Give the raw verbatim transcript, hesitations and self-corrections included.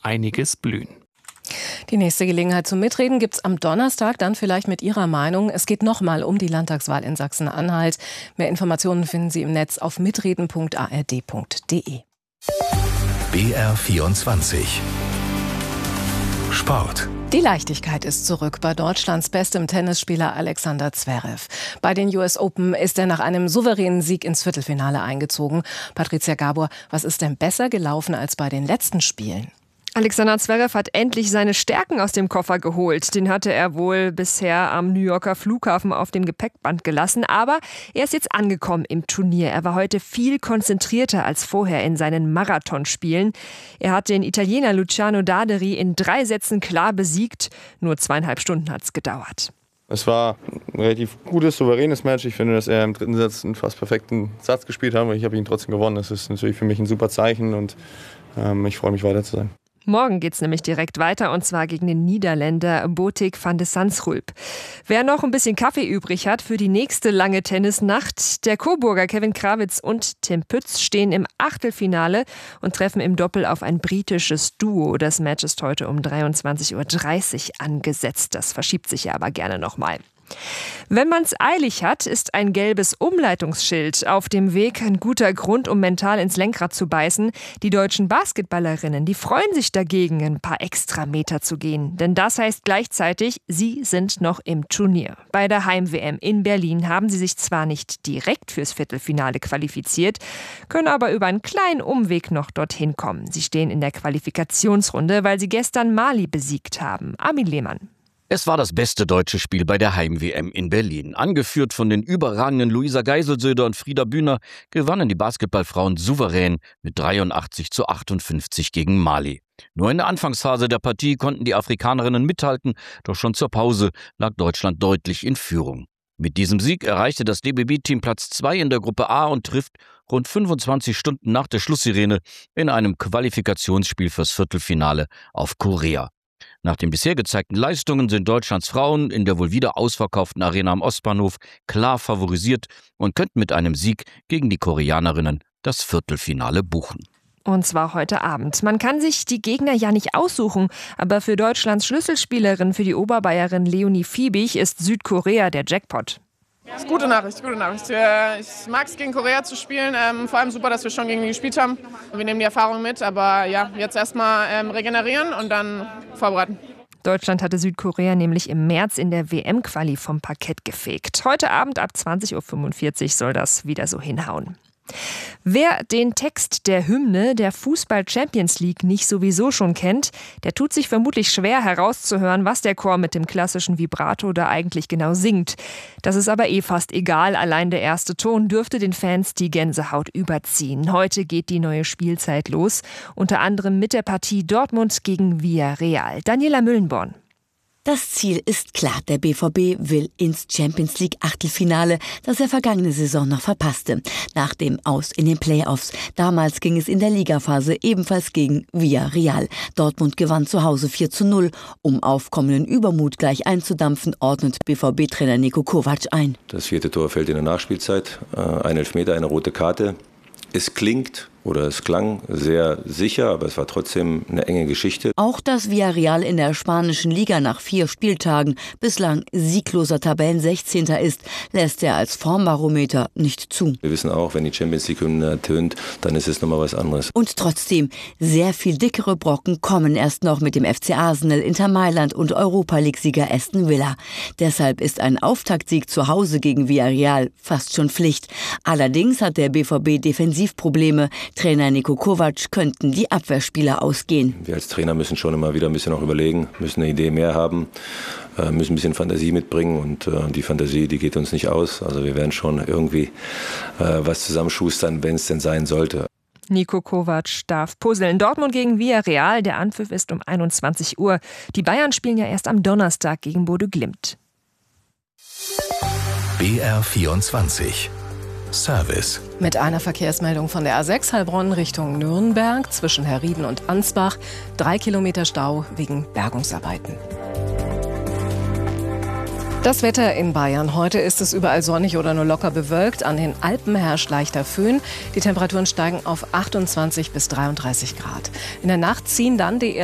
einiges blühen. Die nächste Gelegenheit zum Mitreden gibt's am Donnerstag, dann vielleicht mit Ihrer Meinung. Es geht nochmal um die Landtagswahl in Sachsen-Anhalt. Mehr Informationen finden Sie im Netz auf mitreden punkt a r d punkt d e. B R vierundzwanzig Sport. Die Leichtigkeit ist zurück bei Deutschlands bestem Tennisspieler Alexander Zverev. Bei den U S Open ist er nach einem souveränen Sieg ins Viertelfinale eingezogen. Patricia Gabor, was ist denn besser gelaufen als bei den letzten Spielen? Alexander Zverev hat endlich seine Stärken aus dem Koffer geholt. Den hatte er wohl bisher am New Yorker Flughafen auf dem Gepäckband gelassen. Aber er ist jetzt angekommen im Turnier. Er war heute viel konzentrierter als vorher in seinen Marathonspielen. Er hat den Italiener Luciano Daderi in drei Sätzen klar besiegt. Nur zweieinhalb Stunden hat es gedauert. Es war ein relativ gutes, souveränes Match. Ich finde, dass er im dritten Satz einen fast perfekten Satz gespielt hat. Und ich habe ihn trotzdem gewonnen. Das ist natürlich für mich ein super Zeichen und ähm, ich freue mich, weiter zu sein. Morgen geht's nämlich direkt weiter, und zwar gegen den Niederländer Botic van de Zandschulp. Wer noch ein bisschen Kaffee übrig hat für die nächste lange Tennisnacht, der Coburger Kevin Krawitz und Tim Pütz stehen im Achtelfinale und treffen im Doppel auf ein britisches Duo. Das Match ist heute um dreiundzwanzig Uhr dreißig angesetzt. Das verschiebt sich ja aber gerne nochmal. Wenn man es eilig hat, ist ein gelbes Umleitungsschild auf dem Weg ein guter Grund, um mental ins Lenkrad zu beißen. Die deutschen Basketballerinnen, die freuen sich dagegen, ein paar extra Meter zu gehen. Denn das heißt gleichzeitig, sie sind noch im Turnier. Bei der Heim-W M in Berlin haben sie sich zwar nicht direkt fürs Viertelfinale qualifiziert, können aber über einen kleinen Umweg noch dorthin kommen. Sie stehen in der Qualifikationsrunde, weil sie gestern Mali besiegt haben. Armin Lehmann. Es war das beste deutsche Spiel bei der Heim-W M in Berlin. Angeführt von den überragenden Luisa Geiselsöder und Frieda Bühner gewannen die Basketballfrauen souverän mit dreiundachtzig zu achtundfünfzig gegen Mali. Nur in der Anfangsphase der Partie konnten die Afrikanerinnen mithalten, doch schon zur Pause lag Deutschland deutlich in Führung. Mit diesem Sieg erreichte das D B B-Team Platz zwei in der Gruppe A und trifft rund fünfundzwanzig Stunden nach der Schlusssirene in einem Qualifikationsspiel fürs Viertelfinale auf Korea. Nach den bisher gezeigten Leistungen sind Deutschlands Frauen in der wohl wieder ausverkauften Arena am Ostbahnhof klar favorisiert und könnten mit einem Sieg gegen die Koreanerinnen das Viertelfinale buchen. Und zwar heute Abend. Man kann sich die Gegner ja nicht aussuchen, aber für Deutschlands Schlüsselspielerin, für die Oberbayerin Leonie Fiebig, ist Südkorea der Jackpot. Das ist gute Nachricht, gute Nachricht. Ich mag es, gegen Korea zu spielen. Ähm, vor allem super, dass wir schon gegen die gespielt haben. Wir nehmen die Erfahrung mit, aber ja, jetzt erstmal ähm, regenerieren und dann vorbereiten. Deutschland hatte Südkorea nämlich im März in der W M-Quali vom Parkett gefegt. Heute Abend ab zwanzig Uhr fünfundvierzig soll das wieder so hinhauen. Wer den Text der Hymne der Fußball-Champions League nicht sowieso schon kennt, der tut sich vermutlich schwer herauszuhören, was der Chor mit dem klassischen Vibrato da eigentlich genau singt. Das ist aber eh fast egal, allein der erste Ton dürfte den Fans die Gänsehaut überziehen. Heute geht die neue Spielzeit los, unter anderem mit der Partie Dortmund gegen Villarreal. Daniela Müllenborn. Das Ziel ist klar, der B V B will ins Champions League Achtelfinale, das er vergangene Saison noch verpasste. Nach dem Aus in den Playoffs. Damals ging es in der Ligaphase ebenfalls gegen Villarreal. Dortmund gewann zu Hause vier zu null. Um aufkommenden Übermut gleich einzudampfen, ordnet B V B-Trainer Niko Kovac ein. Das vierte Tor fällt in der Nachspielzeit. Ein Elfmeter, eine rote Karte. Es klingt oder es klang sehr sicher, aber es war trotzdem eine enge Geschichte. Auch dass Villarreal in der spanischen Liga nach vier Spieltagen bislang siegloser Tabellensechzehnter ist, lässt er als Formbarometer nicht zu. Wir wissen auch, wenn die Champions League-Hymne ertönt, dann ist es nochmal was anderes. Und trotzdem, sehr viel dickere Brocken kommen erst noch mit dem F C Arsenal, Inter Mailand und Europa-League-Sieger Aston Villa. Deshalb ist ein Auftaktsieg zu Hause gegen Villarreal fast schon Pflicht. Allerdings hat der B V B Defensivprobleme. Trainer Niko Kovac könnten die Abwehrspieler ausgehen. Wir als Trainer müssen schon immer wieder ein bisschen auch überlegen, müssen eine Idee mehr haben, müssen ein bisschen Fantasie mitbringen und die Fantasie, die geht uns nicht aus. Also wir werden schon irgendwie was zusammenschustern, wenn es denn sein sollte. Niko Kovac darf puzzeln. Dortmund gegen Villarreal, der Anpfiff ist um einundzwanzig Uhr. Die Bayern spielen ja erst am Donnerstag gegen Bodo Glimt. B R vierundzwanzig Service. Mit einer Verkehrsmeldung von der A sechs Heilbronn Richtung Nürnberg zwischen Herrieden und Ansbach. Drei Kilometer Stau wegen Bergungsarbeiten. Das Wetter in Bayern. Heute ist es überall sonnig oder nur locker bewölkt. An den Alpen herrscht leichter Föhn. Die Temperaturen steigen auf achtundzwanzig bis dreiunddreißig Grad. In der Nacht ziehen dann die